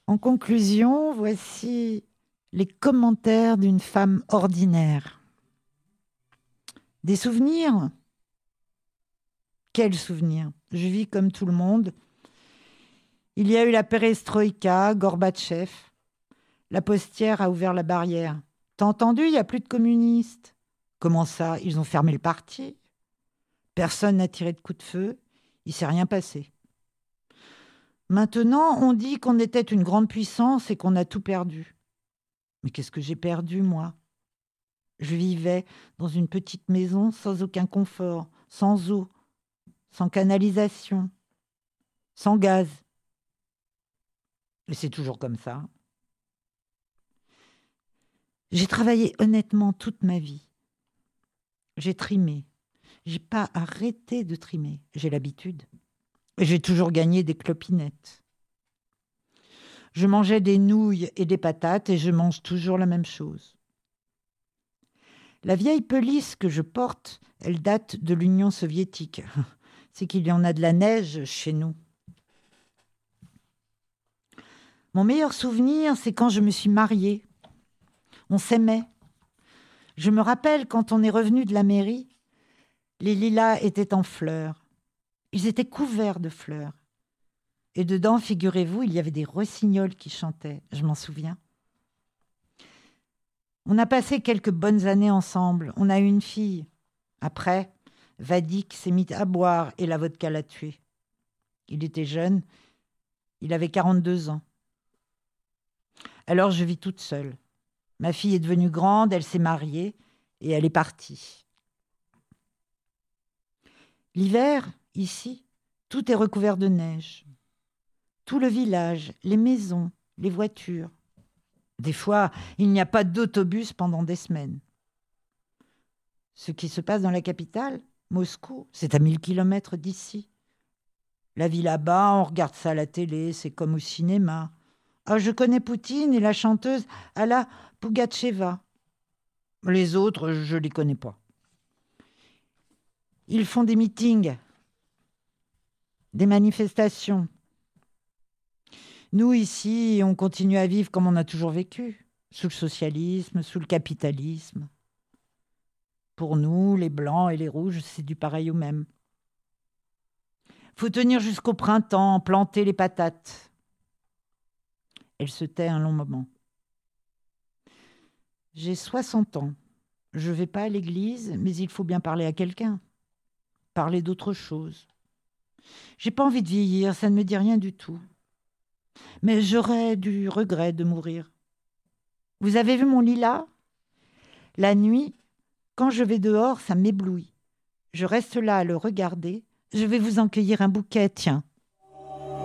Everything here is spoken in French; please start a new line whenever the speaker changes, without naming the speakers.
En conclusion, voici les commentaires d'une femme ordinaire. Des souvenirs? Quels souvenirs? Je vis comme tout le monde. Il y a eu la perestroïka, Gorbatchev. La postière a ouvert la barrière. T'as entendu, il n'y a plus de communistes. Comment ça? Ils ont fermé le parti. Personne n'a tiré de coup de feu. Il ne s'est rien passé. Maintenant, on dit qu'on était une grande puissance et qu'on a tout perdu. Mais qu'est-ce que j'ai perdu, moi? Je vivais dans une petite maison sans aucun confort, sans eau, sans canalisation, sans gaz. Et c'est toujours comme ça. J'ai travaillé honnêtement toute ma vie. J'ai trimé. J'ai pas arrêté de trimer. J'ai l'habitude. Et j'ai toujours gagné des clopinettes. Je mangeais des nouilles et des patates et je mange toujours la même chose. La vieille pelisse que je porte, elle date de l'Union soviétique. C'est qu'il y en a de la neige chez nous. Mon meilleur souvenir, c'est quand je me suis mariée. On s'aimait. Je me rappelle quand on est revenu de la mairie, les lilas étaient en fleurs. Ils étaient couverts de fleurs. Et dedans, figurez-vous, il y avait des rossignols qui chantaient. Je m'en souviens. On a passé quelques bonnes années ensemble. On a eu une fille. Après, Vadik s'est mis à boire et la vodka l'a tué. Il était jeune. Il avait 42 ans. Alors je vis toute seule. Ma fille est devenue grande, elle s'est mariée et elle est partie. L'hiver, ici, tout est recouvert de neige. Tout le village, les maisons, les voitures. Des fois, il n'y a pas d'autobus pendant des semaines. Ce qui se passe dans la capitale, Moscou, c'est à 1000 kilomètres d'ici. La vie là-bas, on regarde ça à la télé, c'est comme au cinéma. Ah, je connais Poutine et la chanteuse Alla Pugatcheva. Les autres, je ne les connais pas. Ils font des meetings, des manifestations. Nous, ici, on continue à vivre comme on a toujours vécu, sous le socialisme, sous le capitalisme. Pour nous, les blancs et les rouges, c'est du pareil au même. Faut tenir jusqu'au printemps, planter les patates. Elle se tait un long moment. J'ai 60 ans. Je ne vais pas à l'église, mais il faut bien parler à quelqu'un. Parler d'autre chose. J'ai pas envie de vieillir, ça ne me dit rien du tout. Mais j'aurais du regret de mourir. Vous avez vu mon lilas? La nuit, quand je vais dehors, ça m'éblouit. Je reste là à le regarder. Je vais vous en cueillir un bouquet, tiens.